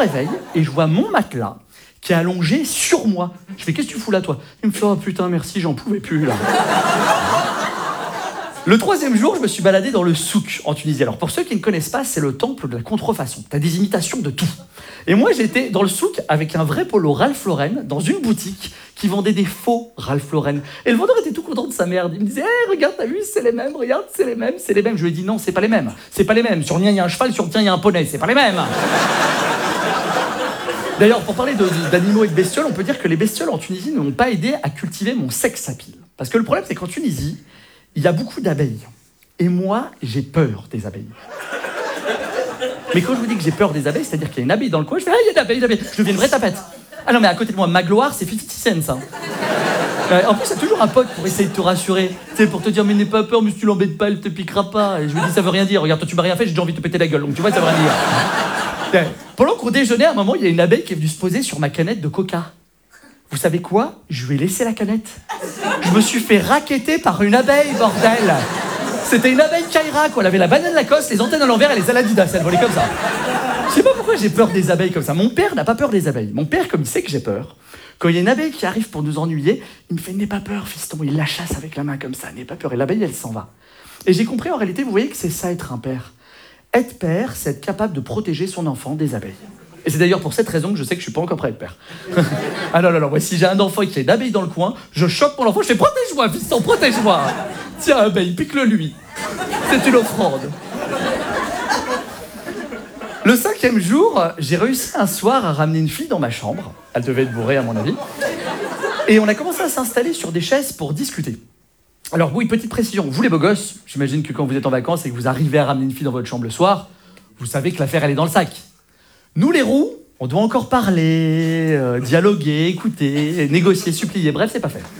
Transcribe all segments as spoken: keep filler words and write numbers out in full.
réveille et je vois mon matelas qui est allongé sur moi. Je fais, qu'est-ce que tu fous là, toi? Il me fait, oh putain, merci, j'en pouvais plus, là. Le troisième jour, je me suis baladé dans le souk en Tunisie. Alors, pour ceux qui ne connaissent pas, c'est le temple de la contrefaçon. T'as des imitations de tout. Et moi, j'étais dans le souk avec un vrai polo Ralph Lauren dans une boutique qui vendait des faux Ralph Lauren. Et le vendeur était tout content de sa merde. Il me disait, hey, regarde, t'as vu, c'est les mêmes, regarde, c'est les mêmes, c'est les mêmes. Je lui ai dit, non, c'est pas les mêmes. C'est pas les mêmes. Sur le mien, il y a un cheval, sur le tien, il y a un poney. C'est pas les mêmes. D'ailleurs, pour parler de, de, d'animaux et de bestioles, on peut dire que les bestioles en Tunisie ne m'ont pas aidé à cultiver mon sex appeal. Parce que le problème, c'est qu'en Tunisie, il y a beaucoup d'abeilles. Et moi, j'ai peur des abeilles. Mais quand je vous dis que j'ai peur des abeilles, c'est-à-dire qu'il y a une abeille dans le coin, je fais « Ah, il y a une abeille, une abeille !» Je deviens une vraie tapette. Ah non, mais à côté de moi, ma gloire, c'est cinquante cents. Hein. Euh, en plus, il y a toujours un pote pour essayer de te rassurer. Tu sais, pour te dire « Mais n'aie pas peur, mais si tu l'embêtes pas, elle te piquera pas. » Et je lui dis « Ça veut rien dire. Regarde, toi, tu m'as rien fait, j'ai déjà envie de te péter la gueule. » Donc tu vois, ça veut rien dire. Pendant qu'on déjeunait, à un moment, il y a une abeille qui est venue se poser sur ma canette de coca. Vous savez quoi? Je lui ai laissé la canette. Je me suis fait racketter par une abeille, bordel. C'était une abeille Kaira, quoi. Elle avait la banane Lacoste, les antennes à l'envers et les Adidas. Elle volait comme ça. Je sais pas pourquoi j'ai peur des abeilles comme ça. Mon père n'a pas peur des abeilles. Mon père, comme il sait que j'ai peur, quand il y a une abeille qui arrive pour nous ennuyer, il me fait « N'aie pas peur, fiston ». Il la chasse avec la main comme ça. « N'aie pas peur ». Et l'abeille, elle s'en va. Et j'ai compris, en réalité, vous voyez que c'est ça, être un père. Être père, c'est être capable de protéger son enfant des abeilles. Et c'est d'ailleurs pour cette raison que je sais que je suis pas encore prêt à être père. Ah non, non, non, moi, si j'ai un enfant qui a une abeille dans le coin, je chope mon enfant, je fais « Protège-moi, fiston, protège-moi !» Tiens, abeille, pique-le lui. C'est une offrande. Le cinquième jour, j'ai réussi un soir à ramener une fille dans ma chambre. Elle devait être bourrée, à mon avis. Et on a commencé à s'installer sur des chaises pour discuter. Alors oui, petite précision, vous les beaux gosses, j'imagine que quand vous êtes en vacances et que vous arrivez à ramener une fille dans votre chambre le soir, vous savez que l'affaire, elle est dans le sac. Nous, les roux, on doit encore parler, euh, dialoguer, écouter, négocier, supplier. Bref, c'est pas fait.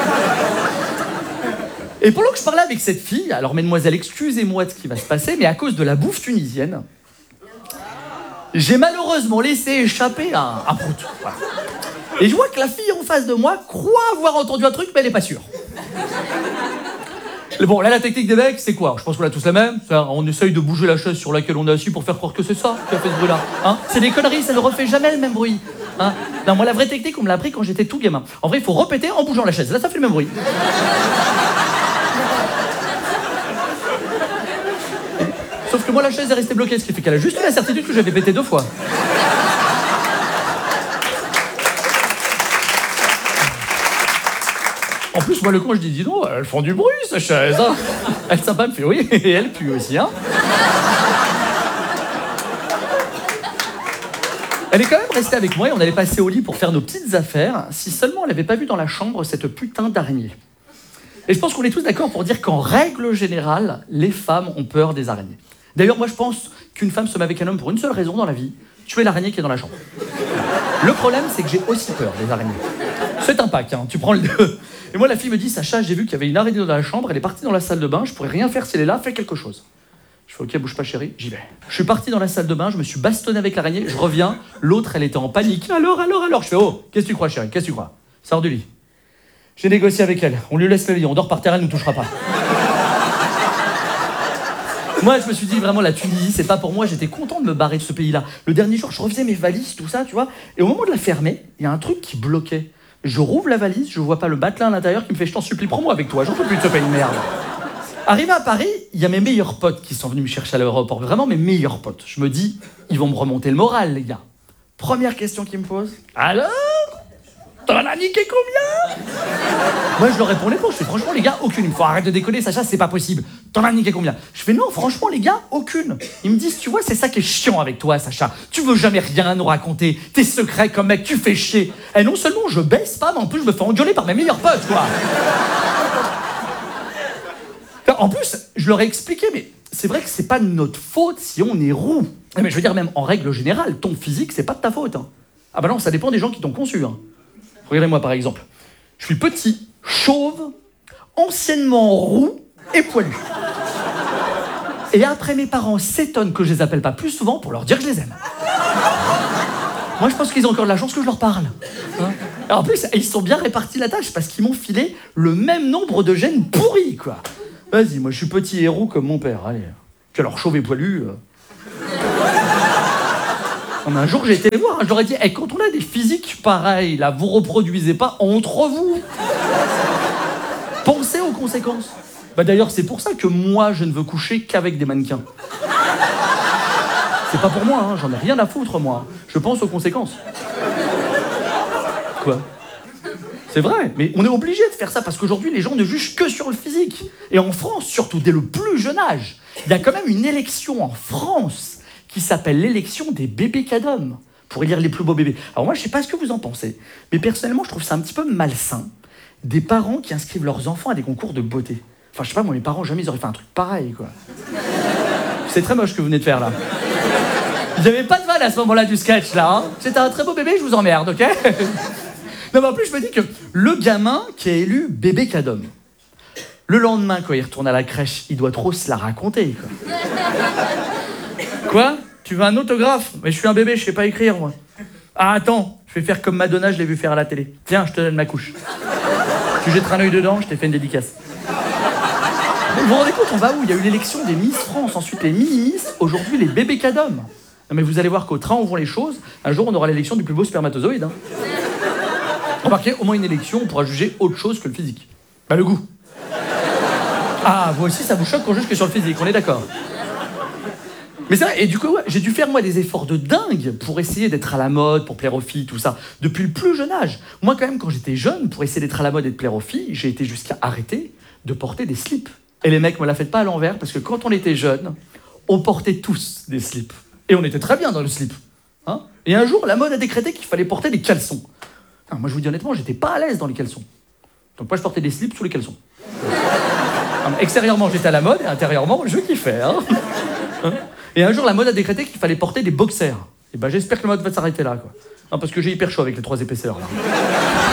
Et pendant que je parlais avec cette fille, alors mesdemoiselles, excusez-moi de ce qui va se passer, mais à cause de la bouffe tunisienne, j'ai malheureusement laissé échapper un, un prout. Voilà. Et je vois que la fille en face de moi croit avoir entendu un truc, mais elle n'est pas sûre. Bon, là, la technique des mecs, c'est quoi? Je pense qu'on a tous la même. On essaye de bouger la chaise sur laquelle on est assis pour faire croire que c'est ça qui a fait ce bruit-là. Hein, c'est des conneries, ça ne refait jamais le même bruit. Hein, non, moi, la vraie technique, on me l'a appris quand j'étais tout gamin. En vrai, il faut répéter en bougeant la chaise. Là, ça fait le même bruit. Sauf que moi, la chaise est restée bloquée, ce qui fait qu'elle a juste eu la certitude que j'avais pété deux fois. En plus, moi, le con, je dis, dis donc, elles font du bruit, ces chaises. Hein. Elle sympa me fait, oui, et elle pue aussi, hein. Elle est quand même restée avec moi et on allait passer au lit pour faire nos petites affaires, si seulement elle n'avait pas vu dans la chambre cette putain d'araignée. Et je pense qu'on est tous d'accord pour dire qu'en règle générale, les femmes ont peur des araignées. D'ailleurs, moi, je pense qu'une femme se met avec un homme pour une seule raison dans la vie, tuer l'araignée qui est dans la chambre. Le problème, c'est que j'ai aussi peur des araignées. C'est un pack, hein, tu prends le deux. Et moi, la fille me dit, Sacha, j'ai vu qu'il y avait une araignée dans la chambre, elle est partie dans la salle de bain, je pourrais rien faire si elle est là, fais quelque chose. Je fais, ok, bouge pas chérie, j'y vais. Je suis parti dans la salle de bain, je me suis bastonné avec l'araignée, je reviens, l'autre, elle était en panique. Alors, alors, alors, je fais, oh, qu'est-ce que tu crois chérie, qu'est-ce que tu crois? Sors du lit. J'ai négocié avec elle, on lui laisse le lit, on dort par terre, elle ne nous touchera pas. Moi, je me suis dit, vraiment, la Tunisie, c'est pas pour moi, j'étais content de me barrer de ce pays-là. Le dernier jour, je refaisais mes valises, tout ça, tu vois, et au moment de la fermer, il y a un truc qui bloquait. Je rouvre la valise, je vois pas le matelas à l'intérieur qui me fait « Je t'en supplie, prends-moi avec toi, j'en peux plus de ce pays de merde ». Arrivé à Paris, il y a mes meilleurs potes qui sont venus me chercher à l'aéroport, vraiment mes meilleurs potes. Je me dis, ils vont me remonter le moral, les gars. Première question qu'ils me posent, « Alors, t'en as niqué combien ?» Moi, je leur répondais pas, je fais « Franchement, les gars, aucune. Il faut arrêter de déconner, Sacha, c'est pas possible. T'en as niqué combien ?» Je fais « Non, franchement, les gars, aucune. » Ils me disent « Tu vois, c'est ça qui est chiant avec toi, Sacha. Tu veux jamais rien nous raconter. Tes secrets comme mec, tu fais chier. Et non seulement je baisse pas, mais en plus, je me fais engueuler par mes meilleurs potes, quoi. » En plus, je leur ai expliqué, mais c'est vrai que c'est pas de notre faute si on est roux. Mais je veux dire, même en règle générale, ton physique, c'est pas de ta faute. Hein. Ah bah non, ça dépend des gens qui t'ont conçu. Hein. Regardez-moi par exemple. Je suis petit, chauve, anciennement roux et poilu. Et après, mes parents s'étonnent que je les appelle pas plus souvent pour leur dire que je les aime. Moi, je pense qu'ils ont encore de la chance que je leur parle. Hein. Alors, en plus, ils sont bien répartis la tâche parce qu'ils m'ont filé le même nombre de gènes pourris, quoi. Vas-y, moi, je suis petit et roux comme mon père. Allez. Puis alors, chauve et poilu... Euh... Non, mais un jour, j'ai été les voir, hein, je leur ai dit, hey, quand on a des physiques pareils, là, vous reproduisez pas entre vous. Pensez aux conséquences. Bah, d'ailleurs, c'est pour ça que moi, je ne veux coucher qu'avec des mannequins. C'est pas pour moi, hein, j'en ai rien à foutre, moi. Je pense aux conséquences. Quoi ? C'est vrai, mais on est obligé de faire ça parce qu'aujourd'hui, les gens ne jugent que sur le physique. Et en France, surtout dès le plus jeune âge, il y a quand même une élection en France qui s'appelle l'élection des bébés cadom, pour élire les plus beaux bébés. Alors moi, je sais pas ce que vous en pensez, mais personnellement, je trouve ça un petit peu malsain, des parents qui inscrivent leurs enfants à des concours de beauté. Enfin, je sais pas, moi, mes parents, jamais ils auraient fait un truc pareil, quoi. C'est très moche ce que vous venez de faire, là. Il n'y avait pas de vanne à ce moment-là du sketch, là. Hein. C'était un très beau bébé, je vous emmerde, ok? Non, mais en plus, je me dis que le gamin qui a élu bébé cadom, le lendemain, quand il retourne à la crèche, il doit trop se la raconter, quoi. Quoi ? Tu veux un autographe ? Mais je suis un bébé, je sais pas écrire, moi. Ah, attends, je vais faire comme Madonna, je l'ai vu faire à la télé. Tiens, je te donne ma couche. Tu jetteras un œil dedans, je t'ai fait une dédicace. Mais vous vous rendez compte, on va où ? Il y a eu l'élection des Miss France, ensuite les mini-Miss, aujourd'hui les bébés cadom. Non, mais vous allez voir qu'au train où vont les choses, un jour on aura l'élection du plus beau spermatozoïde. Hein. Remarquez, au moins une élection, on pourra juger autre chose que le physique. Bah, le goût. Ah, vous aussi, ça vous choque qu'on juge que sur le physique, on est d'accord. Mais c'est vrai, et du coup, ouais, j'ai dû faire, moi, des efforts de dingue pour essayer d'être à la mode, pour plaire aux filles, tout ça, depuis le plus jeune âge. Moi, quand même, quand j'étais jeune, pour essayer d'être à la mode et de plaire aux filles, j'ai été jusqu'à arrêter de porter des slips. Et les mecs, me la faites pas à l'envers, parce que quand on était jeune, on portait tous des slips. Et on était très bien dans le slip. Hein, et un jour, la mode a décrété qu'il fallait porter des caleçons. Enfin, moi, je vous dis honnêtement, j'étais pas à l'aise dans les caleçons. Donc moi, je portais des slips sous les caleçons. Enfin, extérieurement, j'étais à la mode, et intérieurement, je kiffais. Hein. Hein. Et un jour, la mode a décrété qu'il fallait porter des boxers. Et ben, j'espère que la mode va s'arrêter là, quoi. Non, parce que j'ai hyper chaud avec les trois épaisseurs, là.